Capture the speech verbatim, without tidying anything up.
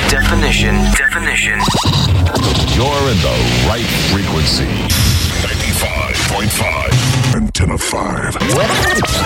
Definition. Definition. You're in the right frequency. ninety-five point five. Antenna five.